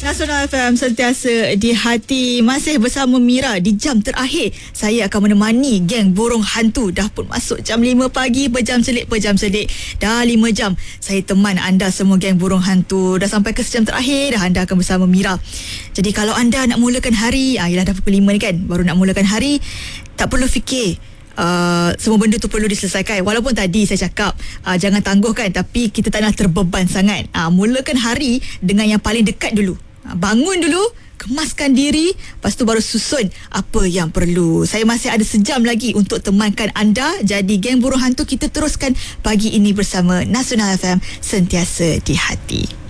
Nasional FM sentiasa di hati. Masih bersama Mira di jam terakhir. Saya akan menemani geng burung hantu. Dah pun masuk jam 5 pagi. Berjam selik. Dah 5 jam saya teman anda semua geng burung hantu. Dah sampai ke sejam terakhir dah anda akan bersama Mira. Jadi kalau anda nak mulakan hari, yelah dah pukul 5 ni kan, baru nak mulakan hari, tak perlu fikir semua benda tu perlu diselesaikan. Walaupun tadi saya cakap jangan tangguhkan, tapi kita tak nak terbeban sangat. Mulakan hari dengan yang paling dekat dulu. Bangun dulu, kemaskan diri, lepas tu baru susun apa yang perlu. Saya masih ada sejam lagi untuk temankan anda. Jadi geng burung hantu, kita teruskan pagi ini bersama Nasional FM, sentiasa di hati.